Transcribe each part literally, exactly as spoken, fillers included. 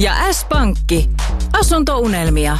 ja S-Pankki. Asuntounelmia.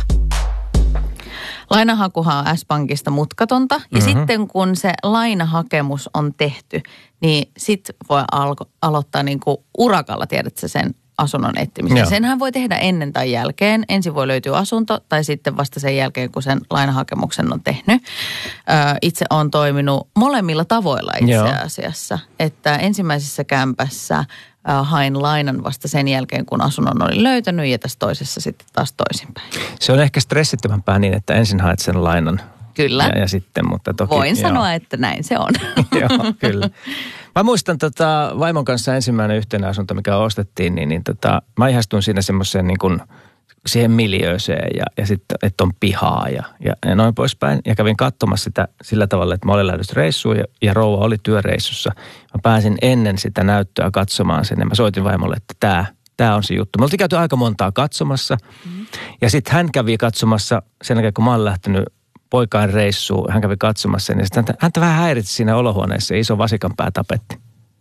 Lainahakuhan on S-Pankista mutkatonta. Ja mm-hmm. sitten kun se lainahakemus on tehty, niin sitten voi alko- aloittaa niinku urakalla, tiedätkö sen asunnon etsimisen. Joo. Senhän voi tehdä ennen tai jälkeen. Ensin voi löytyä asunto tai sitten vasta sen jälkeen, kun sen lainahakemuksen on tehnyt. Ö, itse olen toiminut molemmilla tavoilla itse Joo. asiassa. Että ensimmäisessä kämpässä ö, hain lainan vasta sen jälkeen, kun asunnon oli löytänyt ja tässä toisessa sitten taas toisinpäin. Se on ehkä stressittömämpää niin, että ensin haet sen lainan. Kyllä. Ja, ja sitten, mutta toki... Voin joo. sanoa, että näin se on. Joo, kyllä. Mä muistan tota, vaimon kanssa ensimmäinen yhteinen asunto, mikä ostettiin, niin, niin tota, mä ihastuin siinä semmoiseen niin kuin siihen miljööseen ja, ja sitten, että on pihaa ja, ja, ja noin poispäin. Ja kävin katsomassa sitä sillä tavalla, että mä olin lähdössä reissuun ja, ja rouva oli työreissussa. Mä pääsin ennen sitä näyttöä katsomaan sen ja mä soitin vaimolle, että tää, tää on se juttu. Me oltiin käyty aika montaa katsomassa mm-hmm. ja sitten hän kävi katsomassa sen jälkeen, kun mä olin lähtenyt poikaan reissuun, hän kävi katsomassa ja sitten häntä vähän häiritsi siinä olohuoneessa iso vasikanpäätapetti.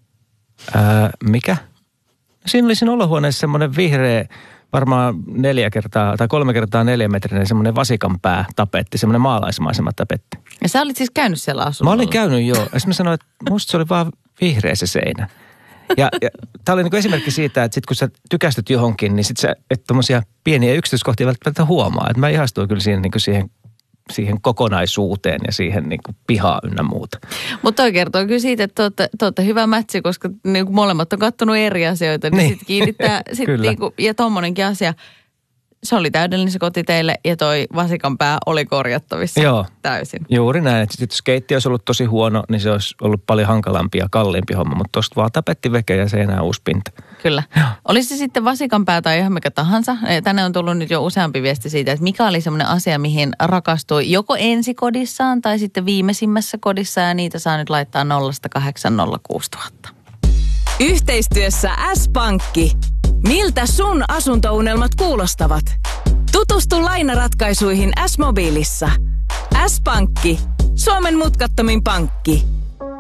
Öö, mikä? Siinä oli siinä olohuoneessa semmoinen vihreä, varmaan neljä kertaa tai kolme kertaa neljä metrinen semmoinen vasikanpäätapetti, semmoinen maalaismaisema tapetti. Ja sä olit siis käynyt siellä asunnolla? Mä olin käynyt joo. Ja sitten mä sanoin, että musta se oli vaan vihreä se seinä. Ja, ja tämä oli niin kuin esimerkki siitä, että sit kun sä tykästyt johonkin, niin sit sä et tommosia pieniä yksityiskohtia välttämättä huomaa. Että mä ihastuin kyllä siihen, niin kuin siihen siihen kokonaisuuteen ja siihen niin kuin pihaa ynnä muuta. Mutta toi kertoo kyllä siitä, että te olette hyvä mätsi, koska niin kuin molemmat on kattonut eri asioita, niin, niin. sitten kiinnittää, sit niin kuin, ja tommonenkin asia, se oli täydellinen se koti teille ja toi vasikanpää oli korjattavissa Joo. täysin. Juuri näin, että jos keittiö olisi ollut tosi huono, niin se olisi ollut paljon hankalampi ja kalliimpi homma, mutta tosta vaan tapetti veke ja se enää uusi pinta. Kyllä. Joo. Olisi se sitten vasikanpää tai ihan mikä tahansa. Tänne on tullut nyt jo useampi viesti siitä, että mikä oli semmoinen asia, mihin rakastui joko ensikodissaan tai sitten viimeisimmässä kodissa ja niitä saa nyt laittaa nolla kahdeksan nolla kuusi tuhatta. Yhteistyössä S-Pankki. Miltä sun asuntounelmat kuulostavat? Tutustu lainaratkaisuihin S-Mobiilissa. S-Pankki. Suomen mutkattomin pankki.